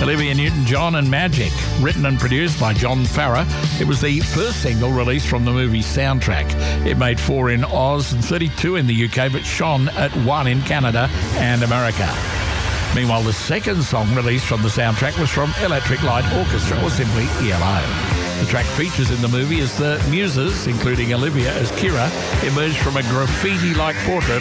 Olivia Newton-John and Magic, written and produced by John Farrar. It was the first single released from the movie soundtrack. It made 4 in Oz and 32 in the UK, but shone at 1 in Canada and America. Meanwhile, the second song released from the soundtrack was from Electric Light Orchestra, or simply ELO. The track features in the movie as the Muses, including Olivia as Kira, emerged from a graffiti-like portrait